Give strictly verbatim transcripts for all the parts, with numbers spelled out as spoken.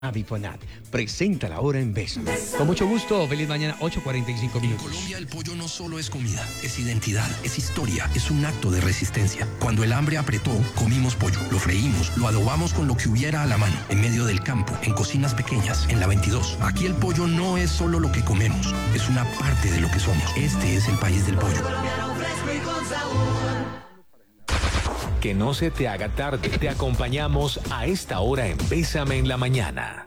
Avifonat presenta la hora en Bésame. Con mucho gusto, feliz mañana, ocho cuarenta y cinco minutos. En Colombia el pollo no solo es comida, es identidad, es historia, es un acto de resistencia. Cuando el hambre apretó, comimos pollo, lo freímos, lo adobamos con lo que hubiera a la mano, en medio del campo, en cocinas pequeñas, en la veintidós. Aquí el pollo no es solo lo que comemos, es una parte de lo que somos. Este es el país del pollo. Que no se te haga tarde, te acompañamos a esta hora en Bésame en la Mañana.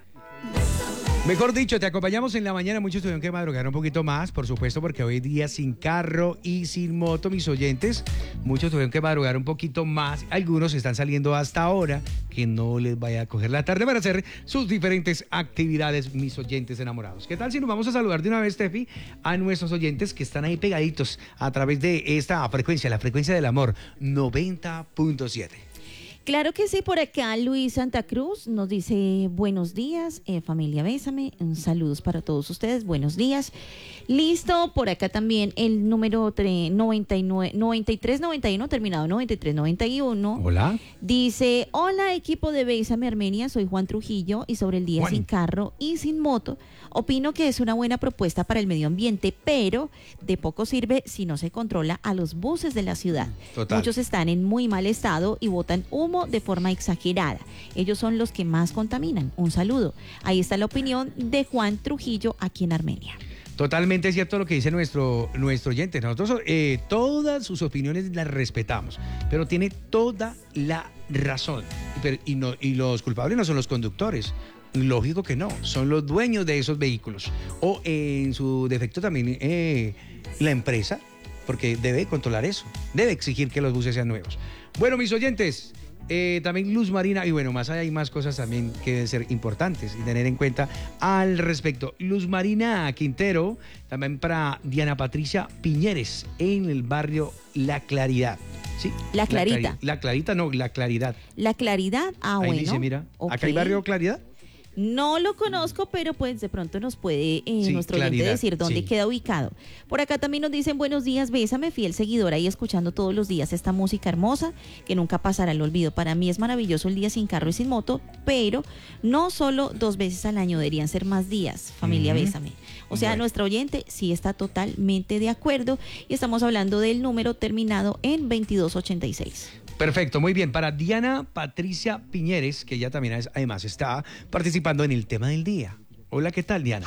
Mejor dicho, te acompañamos en la mañana. Muchos tuvieron que madrugar un poquito más, por supuesto, porque hoy día sin carro y sin moto, mis oyentes. Muchos tuvieron que madrugar un poquito más. Algunos están saliendo hasta ahora, que no les vaya a coger la tarde para hacer sus diferentes actividades, mis oyentes enamorados. ¿Qué tal si nos vamos a saludar de una vez, Tefi, a nuestros oyentes que están ahí pegaditos a través de esta frecuencia, la frecuencia del amor, noventa punto siete? Claro que sí, por acá Luis Santa Cruz nos dice buenos días, eh, familia Bésame, un saludos para todos ustedes, buenos días. Listo, por acá también el número noventa y nueve, noventa y tres noventa y uno, terminado noventa y tres noventa y uno. Hola. Dice, hola equipo de Bésame Armenia, soy Juan Trujillo y sobre el día Juan. sin carro y sin moto, opino que es una buena propuesta para el medio ambiente, pero de poco sirve si no se controla a los buses de la ciudad. Total. Muchos están en muy mal estado y botan humo de forma exagerada. Ellos son los que más contaminan. Un saludo. Ahí está la opinión de Juan Trujillo aquí en Armenia. Totalmente cierto lo que dice nuestro, nuestro oyente. Nosotros eh, todas sus opiniones las respetamos, pero tiene toda la razón. Pero, y, no, y los culpables no son los conductores. Lógico que no, son los dueños de esos vehículos. O eh, en su defecto también eh, la empresa, porque debe controlar eso, debe exigir que los buses sean nuevos. Bueno, mis oyentes, eh, también Luz Marina, y bueno, más allá hay más cosas también que deben ser importantes y tener en cuenta al respecto. Luz Marina Quintero, también para Diana Patricia Piñeres, en el barrio La Claridad. ¿Sí? La Clarita. La, clari- la Clarita, no, La Claridad. La Claridad, ah, Ahí bueno. dice, mira, Ok. acá hay barrio Claridad. No lo conozco, pero pues de pronto nos puede eh, Sí, nuestro Claridad, oyente decir dónde sí. queda ubicado. Por acá también nos dicen buenos días, Bésame, fiel seguidora y escuchando todos los días esta música hermosa que nunca pasará al olvido. Para mí es maravilloso el día sin carro y sin moto, pero no solo dos veces al año, deberían ser más días, familia Ujú. Bésame. O sea, Bueno. nuestro oyente sí está totalmente de acuerdo y estamos hablando del número terminado en veintidós ochenta y seis. Perfecto, muy bien. Para Diana Patricia Piñeres, que ella también es- además está participando en el tema del día. Hola, ¿qué tal, Diana?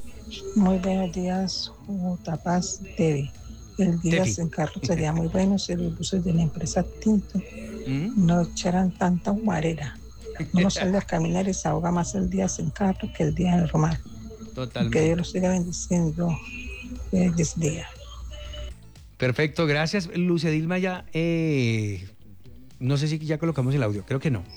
Muy buenos días, J. Paz T V. El día Tefi. sin carro sería muy bueno si los buses de la empresa Tinto ¿Mm? no echaran tanta humarera. Uno sale a caminar y se ahoga más el día sin carro que el día normal. Que Totalmente. Dios los siga bendiciendo. Feliz día. Perfecto, gracias. Lucia Dilma ya, eh, no sé si ya colocamos el audio, creo que no.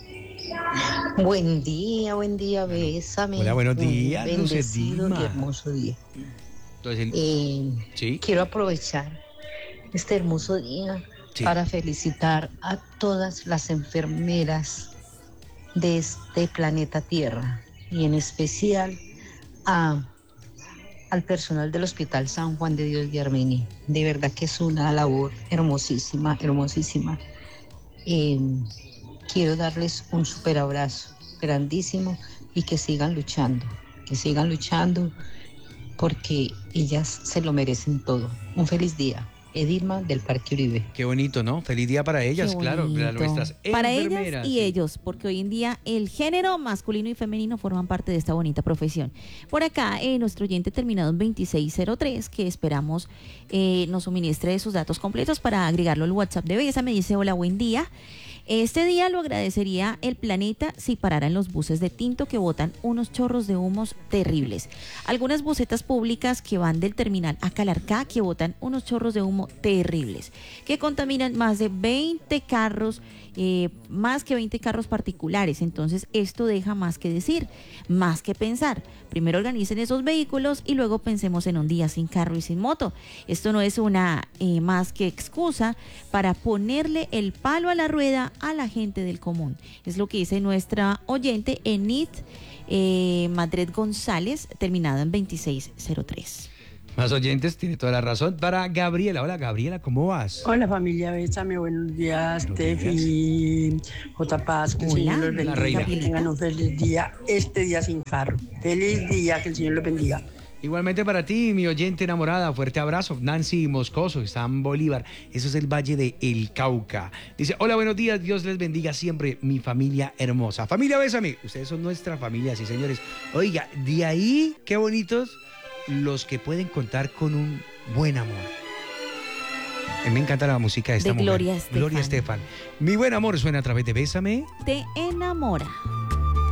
Buen día, buen día, Bésame. Hola, buenos Un días, Luce bendecido Dilma. y hermoso día. Entonces, el- Eh, sí, Quiero aprovechar este hermoso día Sí. para felicitar a todas las enfermeras de este planeta Tierra y en especial a, al personal del Hospital San Juan de Dios de Armenia. De verdad que es una labor hermosísima, hermosísima. Eh, Quiero darles un super abrazo grandísimo y que sigan luchando, que sigan luchando porque ellas se lo merecen todo. Un feliz día. Edilma del Parque Uribe. qué bonito, ¿no? Feliz día para ellas, Qué claro, para bonito. nuestras Para enfermeras. ellas y sí. ellos, porque hoy en día el género masculino y femenino forman parte de esta bonita profesión. Por acá, eh, nuestro oyente terminado en veintiséis cero tres, que esperamos eh, nos suministre sus datos completos para agregarlo al WhatsApp de Besa, me dice, hola, buen día. Este día lo agradecería el planeta si pararan los buses de Tinto que botan unos chorros de humos terribles. Algunas busetas públicas que van del terminal a Calarcá que botan unos chorros de humo terribles, que contaminan más de veinte carros, eh, más que veinte carros particulares. Entonces esto deja más que decir, más que pensar. Primero organicen esos vehículos y luego pensemos en un día sin carro y sin moto. Esto no es una eh, más que excusa para ponerle el palo a la rueda a la gente del común. Es lo que dice nuestra oyente Enid eh, Madrid González, terminada en veintiséis cero tres. Más oyentes, tiene toda la razón. Para Gabriela. Hola, Gabriela, ¿cómo vas? Hola familia, bésame, buenos días, Buenos Tefi, J. Paz, que el Hola, Señor los la bendiga, reina. que tengan un feliz día, este día sin carro. Feliz día, que el Señor los bendiga. Igualmente para ti, mi oyente enamorada, fuerte abrazo. Nancy Moscoso, está en Bolívar. Eso es el Valle de El Cauca. Dice, hola, buenos días, Dios les bendiga siempre, mi familia hermosa. Familia, bésame. Ustedes son nuestra familia, sí, señores. Oiga, de ahí, qué bonitos los que pueden contar con un buen amor. A mí me encanta la música de esta De mujer. Gloria Estefan. Gloria Estefan. Mi buen amor suena a través de Bésame. Te enamora.